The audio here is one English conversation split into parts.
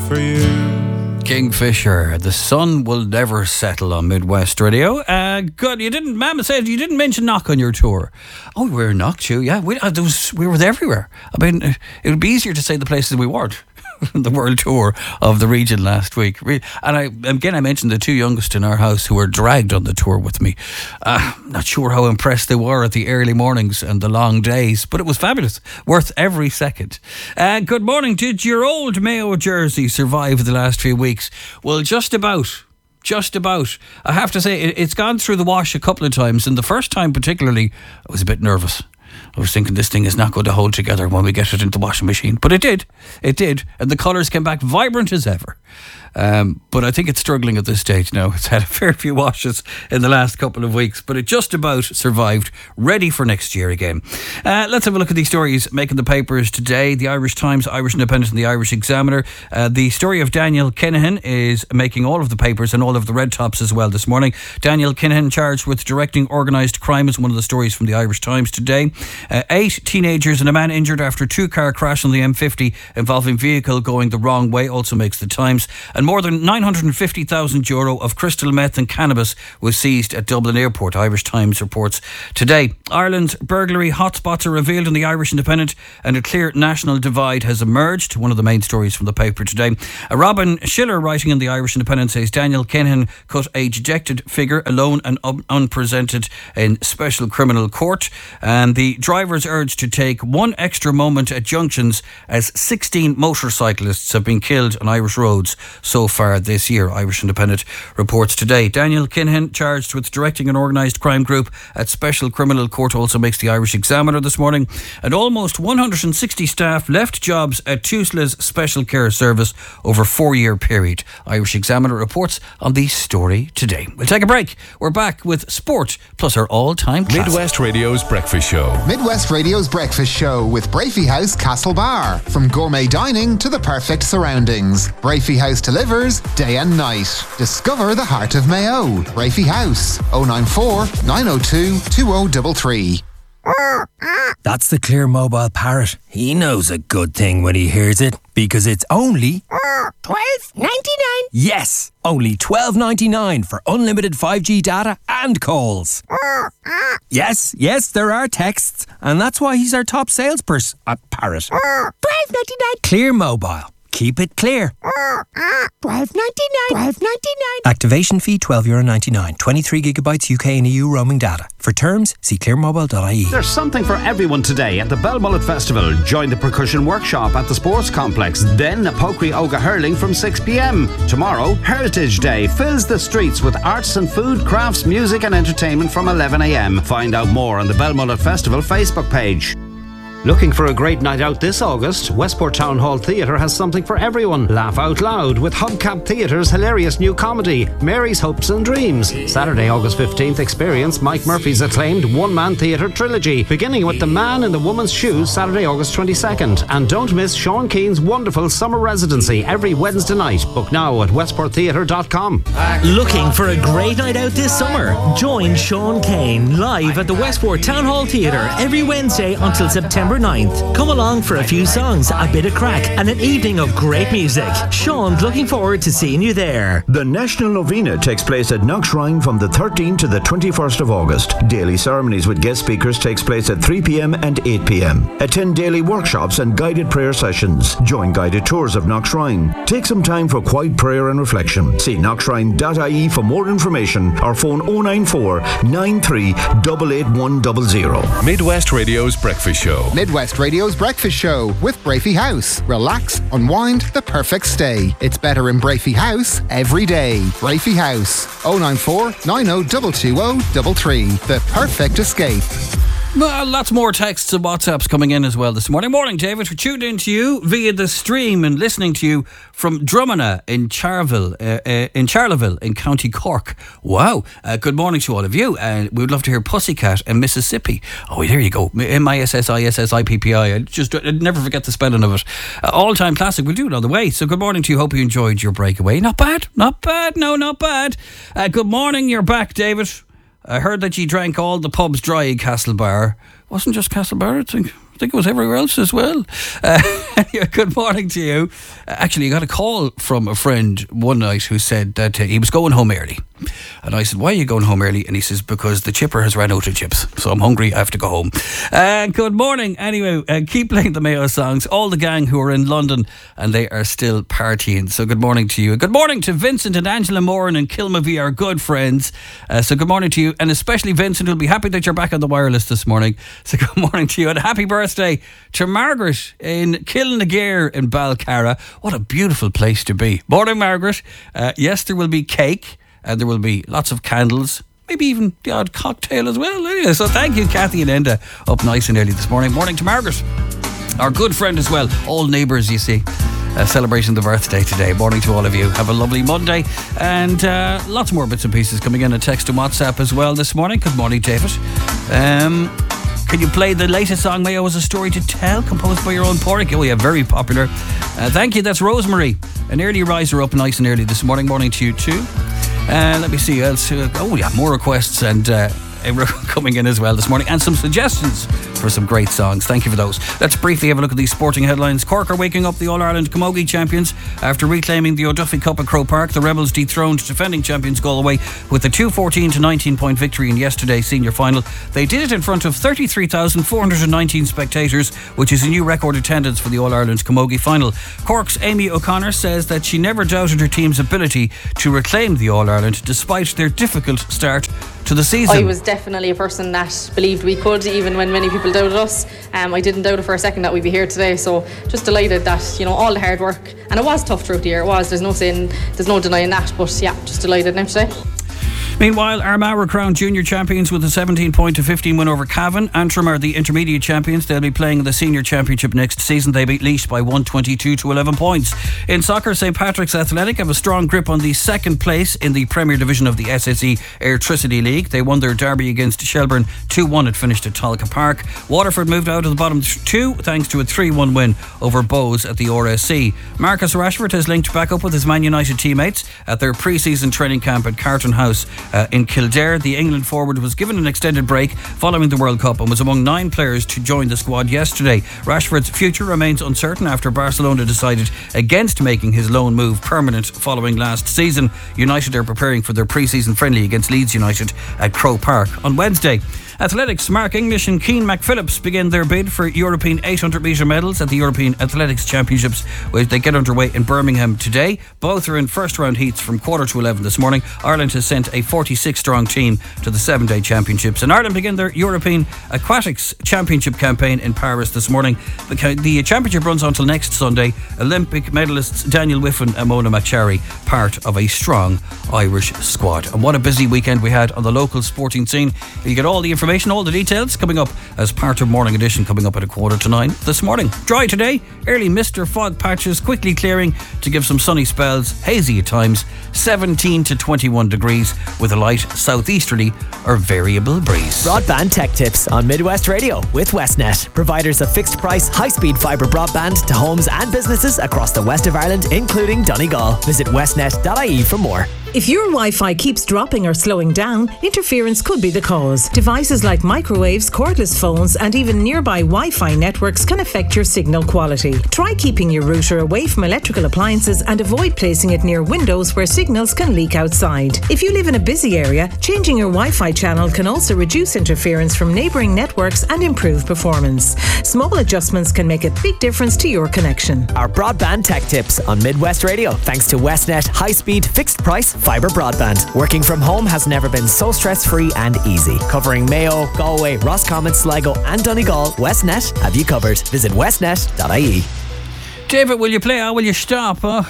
for you. Kingfisher, the sun will never settle on Midwest Radio. Good, Mama said you didn't mention Knock on your tour. Oh, we were Knock too, yeah. We were everywhere. I mean, it would be easier to say the places we weren't. The world tour of the region last week. And I mentioned the two youngest in our house who were dragged on the tour with me. Not sure how impressed they were at the early mornings and the long days, but it was fabulous. Worth every second. Good morning. Did your old Mayo jersey survive the last few weeks? Well, just about. I have to say, it's gone through the wash a couple of times, and the first time particularly, I was a bit nervous. I was thinking this thing is not going to hold together when we get it into the washing machine. But it did. And the colours came back vibrant as ever. But I think it's struggling at this stage now. It's had a fair few washes in the last couple of weeks, but it just about survived, ready for next year again. Let's have a look at these stories making the papers today. The Irish Times, Irish Independent and the Irish Examiner. The story of Daniel Kinahan is making all of the papers and all of the red tops as well this morning. Daniel Kinahan charged with directing organised crime is one of the stories from the Irish Times today. 8 teenagers and a man injured after 2-car crash on the M50 involving vehicle going the wrong way also makes the Times. And more than €950,000 of crystal meth and cannabis was seized at Dublin Airport, Irish Times reports today. Ireland's burglary hotspots are revealed in the Irish Independent and a clear national divide has emerged. One of the main stories from the paper today. Robin Schiller, writing in the Irish Independent, says Daniel Kinahan cut a dejected figure alone and unpresented in special criminal court. And the drivers urged to take one extra moment at junctions as 16 motorcyclists have been killed on Irish roads so far this year, Irish Independent reports today. Daniel Kinahan, charged with directing an organised crime group at Special Criminal Court, also makes the Irish Examiner this morning. And almost 160 staff left jobs at Tusla's Special Care Service over a 4-year period. Irish Examiner reports on the story today. We'll take a break. We're back with sport, plus our all-time classic. Midwest Radio's Breakfast Show. Midwest Radio's Breakfast Show with Brafey House Castlebar. From gourmet dining to the perfect surroundings, Brafey House delivers day and night. Discover the heart of Mayo. Brafey House, 094 902 2033. That's the Clear Mobile parrot. He knows a good thing when he hears it, because it's only $12.99. Yes, only $12.99 for unlimited 5G data and calls. Yes, there are texts, and that's why he's our top salesperson at Parrot. $12.99. Clear Mobile. Keep it clear. $12.99. Activation fee €12.99. 23 gigabytes UK and EU roaming data. For terms, see clearmobile.ie. There's something for everyone today at the Belmullet Festival. Join the percussion workshop at the Sports Complex. Then Pokri Oga hurling from 6 p.m. Tomorrow, Heritage Day fills the streets with arts and food, crafts, music and entertainment from 11 a.m. Find out more on the Belmullet Festival Facebook page. Looking for a great night out this August? Westport Town Hall Theatre has something for everyone. Laugh out loud with Hubcap Theatre's hilarious new comedy, Mary's Hopes and Dreams. Saturday, August 15th, experience Mike Murphy's acclaimed one-man theatre trilogy, beginning with The Man in the Woman's Shoes, Saturday, August 22nd. And don't miss Sean Keane's wonderful summer residency every Wednesday night. Book now at westporttheatre.com. Looking for a great night out this summer? Join Sean Keane live at the Westport Town Hall Theatre every Wednesday until September 9th. Come along for a few songs, a bit of crack and an evening of great music. Sean's looking forward to seeing you there. The National Novena takes place at Knockshrine from the 13th to the 21st of August. Daily ceremonies with guest speakers takes place at 3 p.m. and 8 p.m. Attend daily workshops and guided prayer sessions. Join guided tours of Knockshrine. Take some time for quiet prayer and reflection. See knockshrine.ie for more information or phone 094 93 88100. Midwest Radio's Breakfast Show. Midwest Radio's Breakfast Show with Brafey House. Relax, unwind, the perfect stay. It's better in Brafey House every day. Brafey House, 094 9022033. The perfect escape. Well, lots more texts and WhatsApps coming in as well this morning. Morning, David. We're tuned in to you via the stream and listening to you from Drumina in Charleville, in County Cork. Wow. Good morning to all of you. We would love to hear Pussycat in Mississippi. Oh, there you go. MISSISSIPPI. I'd never forget the spelling of it. All-time classic. We'll do it on the way. So good morning to you. Hope you enjoyed your breakaway. Not bad. Not bad. No, not bad. Good morning. You're back, David. I heard that you drank all the pubs dry in Castlebar. Wasn't just Castlebar, I think think it was everywhere else as well. Good morning to you. Actually, I got a call from a friend one night who said that he was going home early. And I said, why are you going home early? And he says, because the chipper has ran out of chips. So I'm hungry, I have to go home. Good morning. Anyway, keep playing the Mayo songs. All the gang who are in London and they are still partying. So good morning to you. Good morning to Vincent and Angela Moran and Kilmavie, our good friends. So good morning to you. And especially Vincent, who'll be happy that you're back on the wireless this morning. So good morning to you. And happy birthday to Margaret in Kilnagear in Balcarra. What a beautiful place to be. Morning, Margaret. Yes, there will be cake. And there will be lots of candles, maybe even the odd cocktail as well. Anyway, so thank you, Kathy and Enda, up nice and early this morning. Morning to Margaret, our good friend as well. All neighbours, you see, celebrating the birthday today. Morning to all of you. Have a lovely Monday. And lots more bits and pieces coming in, a text and WhatsApp as well this morning. Good morning, David. Can you play the latest song, Mayo Was a Story to Tell, composed by your own Porrick? Oh yeah, very popular. Thank you, that's Rosemary. An early riser up nice and early this morning. Morning to you too. Let me see who else. More requests and coming in as well this morning, and some suggestions for some great songs. Thank you for those. Let's briefly have a look at these sporting headlines. Cork are waking up the All-Ireland Camogie champions after reclaiming the O'Duffy Cup at Croke Park. The Rebels dethroned defending champions Galway with a 2-14 to 19 point victory in yesterday's senior final. They did it in front of 33,419 spectators, which is a new record attendance for the All-Ireland Camogie final. Cork's Amy O'Connor says that she never doubted her team's ability to reclaim the All-Ireland despite their difficult start to the season. I was definitely a person that believed we could, even when many people doubted us. I didn't doubt it for a second that we'd be here today, so just delighted that, you know, all the hard work, and it was tough throughout the year, there's no denying that, but yeah, just delighted now today. Meanwhile, Armagh were crowned junior champions with a 17 to 15 win over Cavan. Antrim are the intermediate champions. They'll be playing the senior championship next season. They beat Laois by 122 to 11 points. In soccer, St Patrick's Athletic have a strong grip on the second place in the Premier Division of the SSE Airtricity League. They won their derby against Shelburne 2-1. It finished at Tolka Park. Waterford moved out of the bottom two thanks to a 3-1 win over Bows at the RSC. Marcus Rashford has linked back up with his Man United teammates at their pre-season training camp at Carton House in Kildare. The England forward was given an extended break following the World Cup and was among 9 players to join the squad yesterday. Rashford's future remains uncertain after Barcelona decided against making his loan move permanent following last season. United are preparing for their pre-season friendly against Leeds United at Croke Park on Wednesday. Athletics, Mark English and Keane McPhillips begin their bid for European 800 metre medals at the European Athletics Championships, which they get underway in Birmingham today. Both are in first round heats from 10:45 this morning. Ireland has sent a 46 strong team to the 7-day championships, and Ireland begin their European Aquatics Championship campaign in Paris this morning. The championship runs until next Sunday. Olympic medalists Daniel Whiffen and Mona McCharry part of a strong Irish squad. And what a busy weekend we had on the local sporting scene. You get all the information, all the details coming up as part of Morning Edition, coming up at 8:45 this morning. Dry today, early mist or fog patches quickly clearing to give some sunny spells, hazy at times, 17 to 21 degrees with a light southeasterly or variable breeze. Broadband tech tips on Midwest Radio with Westnet, providers of fixed price high-speed fibre broadband to homes and businesses across the west of Ireland, including Donegal. Visit westnet.ie for more. If your Wi-Fi keeps dropping or slowing down, interference could be the cause. Devices like microwaves, cordless phones, and even nearby Wi-Fi networks can affect your signal quality. Try keeping your router away from electrical appliances and avoid placing it near windows where signals can leak outside. If you live in a busy area, changing your Wi-Fi channel can also reduce interference from neighbouring networks and improve performance. Small adjustments can make a big difference to your connection. Our broadband tech tips on Midwest Radio, thanks to Westnet high-speed fixed price fibre broadband. Working from home has never been so stress-free and easy. Covering Mayo, Galway, Roscommon, Sligo and Donegal, Westnet have you covered. Visit westnet.ie. David, will you play or will you stop? Will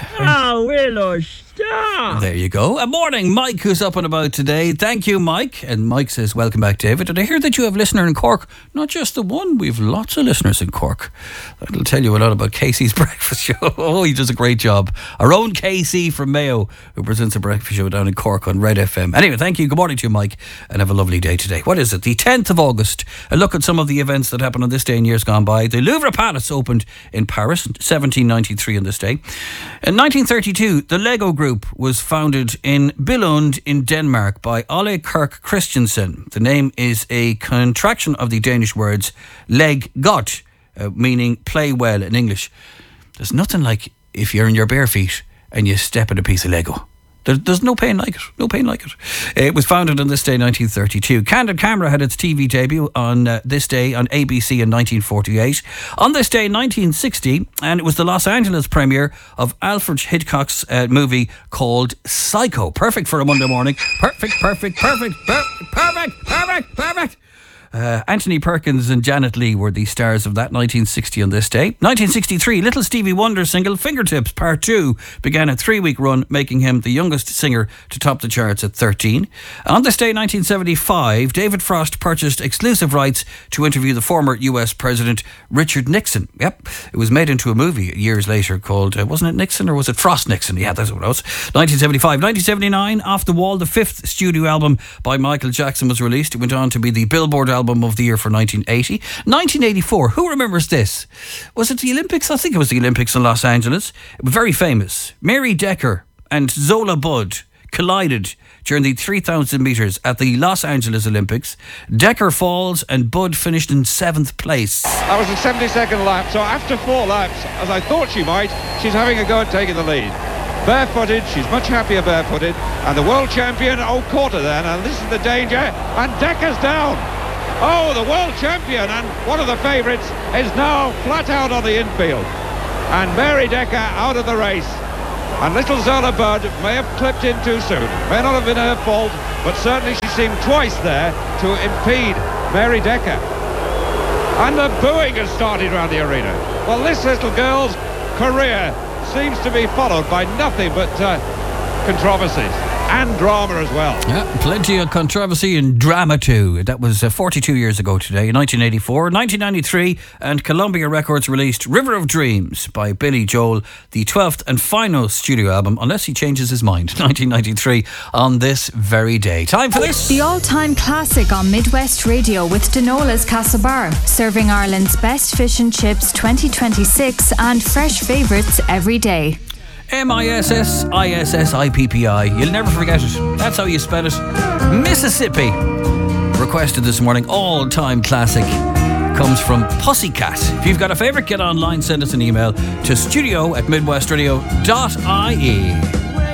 I stop? There you go. A morning, Mike, who's up and about today. Thank you, Mike. And Mike says, welcome back, David. And I hear that you have a listener in Cork. Not just the one, we've lots of listeners in Cork. That'll tell you a lot about Casey's Breakfast Show. Oh, he does a great job. Our own Casey from Mayo, who presents a breakfast show down in Cork on Red FM. Anyway, thank you. Good morning to you, Mike. And have a lovely day today. What is it? The 10th of August. A look at some of the events that happened on this day in years gone by. The Louvre Palace opened in Paris, 1793 on this day. In 1932, the Lego Group Group was founded in Billund in Denmark by Ole Kirk Christensen. The name is a contraction of the Danish words leg godt, meaning play well in English. There's nothing like if you're in your bare feet and you step in a piece of Lego. There's no pain like it. No pain like it. It was founded on this day, 1932. Candid Camera had its TV debut on this day on ABC in 1948. On this day, 1960, and it was the Los Angeles premiere of Alfred Hitchcock's movie called Psycho. Perfect for a Monday morning. Perfect. Anthony Perkins and Janet Leigh were the stars of that 1960 on this day. 1963, Little Stevie Wonder's single Fingertips Part 2 began a 3-week run, making him the youngest singer to top the charts at 13. On this day, 1975, David Frost purchased exclusive rights to interview the former US President Richard Nixon. Yep, it was made into a movie years later called, wasn't it Nixon or was it Frost Nixon? Yeah, that's what it was. 1975. 1979, Off the Wall, the 5th studio album by Michael Jackson was released. It went on to be the Billboard album of the year for 1980. 1984, who remembers this? Was it the Olympics? I think it was the Olympics in Los Angeles. It was very famous. Mary Decker and Zola Budd collided during the 3,000 metres at the Los Angeles Olympics. Decker falls and Budd finished in 7th place. That was the 72nd lap, so after 4 laps, as I thought she might, she's having a go at taking the lead. Barefooted, she's much happier barefooted, and the world champion, caught her then, and this is the danger, and Decker's down. Oh, the world champion and one of the favourites is now flat out on the infield. And Mary Decker out of the race. And little Zola Budd may have clipped in too soon. May not have been her fault, but certainly she seemed twice there to impede Mary Decker. And the booing has started around the arena. Well, this little girl's career seems to be followed by nothing but controversies. And drama as well. Yeah, plenty of controversy and drama too. That was 42 years ago today, 1984. 1993, and Columbia Records released River of Dreams by Billy Joel, the 12th and final studio album, unless he changes his mind, 1993, on this very day. Time for this. The all-time classic on Midwest Radio with Dinola's Castlebar, serving Ireland's best fish and chips 2026 and fresh favourites every day. MISSISSIPPI. You'll never forget it. That's how you spell it. Mississippi. Requested this morning. All-time classic. Comes from Pussycat. If you've got a favourite, get online, send us an email to studio@midwestradio.ie.